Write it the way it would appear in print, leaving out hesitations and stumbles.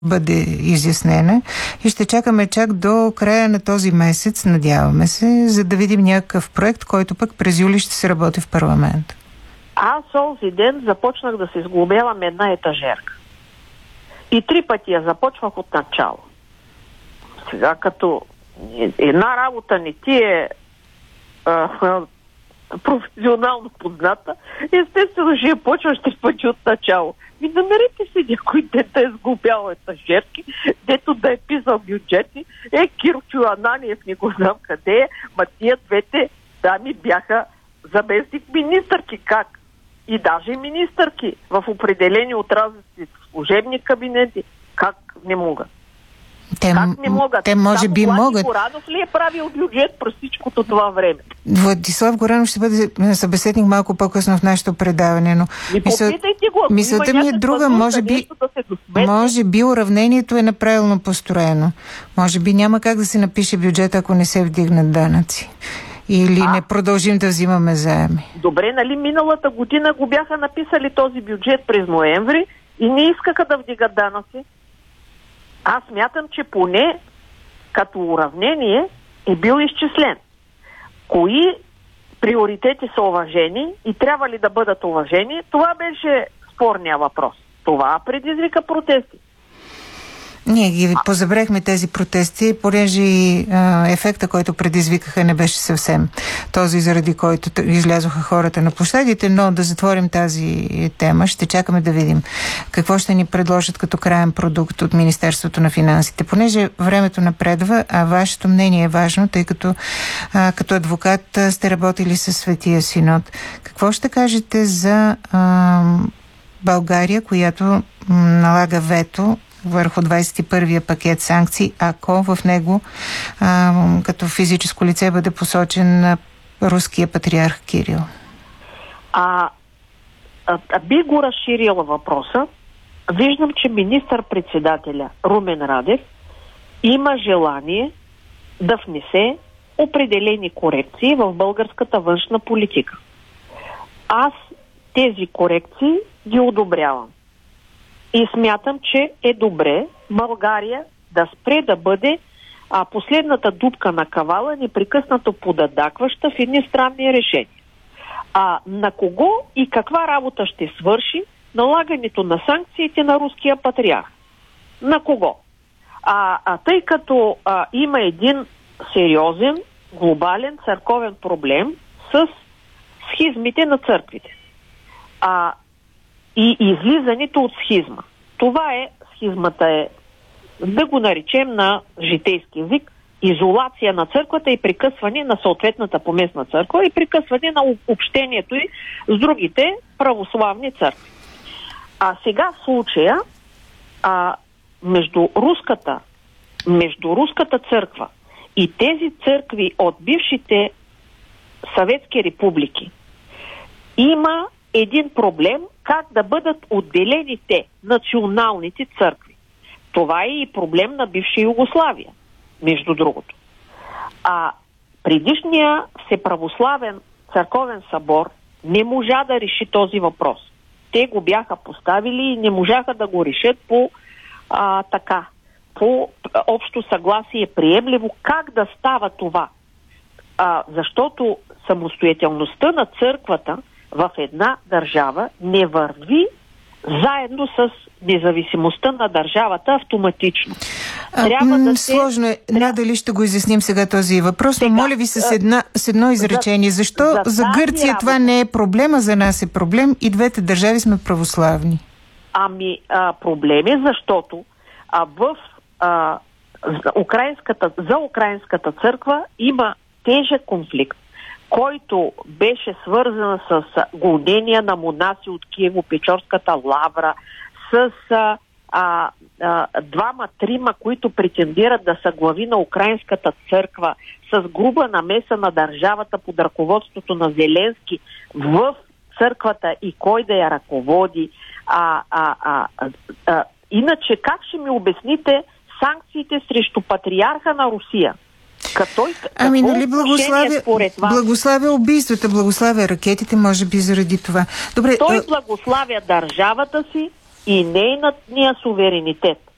бъде изяснена и ще чакаме чак до края на този месец, надяваме се, за да видим някакъв проект, който пък през юли ще се работи в парламент. Аз този ден започнах да се сглобявам една етажерка. И 3 пъти я започвах от начало. Сега като една работа не ти е професионално позната, естествено ще я почваш 3 пъти от начало. Намерете се някой ден да е сглобял етажерки, дето да е писал бюджети. Кирчо Ананиев не го знам къде е, ма тия двете дами бяха заместник министърки. Как? И даже министърки в определени отрасли в служебни кабинети. Как не могат? Как не могат? Те може би могат. Горанов ли е правил бюджет през всичкото това време? Владислав Горанов ще бъде събеседник малко по-късно в нашето предаване, но мисълта ми е друга. Може би уравнението е неправилно построено. Може би няма как да се напише бюджет, ако не се вдигнат данъци. Или не продължим да взимаме заеми. Добре, нали миналата година го бяха написали този бюджет през ноември и не искаха да вдигат данъци. Аз смятам, че поне като уравнение е бил изчислен. Кои приоритети са уважени и трябва ли да бъдат уважени, това беше спорния въпрос. Това предизвика протести. Ние ги позабрехме тези протести, понеже ефекта, който предизвикаха, не беше съвсем този, заради който излязоха хората на площадите, но да затворим тази тема. Ще чакаме да видим какво ще ни предложат като краен продукт от Министерството на финансите. Понеже времето напредва, а вашето мнение е важно, тъй като като адвокат сте работили със Светия Синод. Какво ще кажете за България, която налага вето върху 21-я пакет санкции, ако в него като физическо лице бъде посочен руския патриарх Кирил? Би го разширила въпроса. Виждам, че министър-председателя Румен Радев има желание да внесе определени корекции в българската външна политика. Аз тези корекции ги одобрявам. И смятам, че е добре България да спре да бъде последната дупка на кавала, непрекъснато подадакваща в едни странни решения. На кого и каква работа ще свърши налагането на санкциите на руския патриарх? На кого? Тъй като има един сериозен, глобален църковен проблем с схизмите на църквите. И излизането от схизма. Това е, схизмата е, да го наречем на житейски език, изолация на църквата и прекъсване на съответната поместна църква и прекъсване на общението й с другите православни църкви. Сега в случая между руската църква и тези църкви от бившите съветски републики има един проблем как да бъдат отделени те, националните църкви. Това е и проблем на бивша Югославия, между другото. Предишния всеправославен църковен събор не можа да реши този въпрос. Те го бяха поставили и не можаха да го решат по общо съгласие приемливо как да става това. Защото самостоятелността на църквата в една държава не върви заедно с независимостта на държавата автоматично. Сложно е. Надали ще го изясним сега този въпрос, но моля ви с едно изречение. Защо за Гърция това не е проблем, а за нас е проблем и двете държави сме православни? Проблем е, защото за украинската църква има тежък конфликт, който беше свързан с гонения на монаси от Киево-Печорската лавра, с 2-3, които претендират да са глави на украинската църква, с груба намеса на държавата под ръководството на Зеленски в църквата и кой да я ръководи. Иначе как ще ми обясните санкциите срещу патриарха на Русия? Нали благославя убийствата, благославя ракетите, може би заради това. Добре, той благославя държавата си и нейния суверенитет.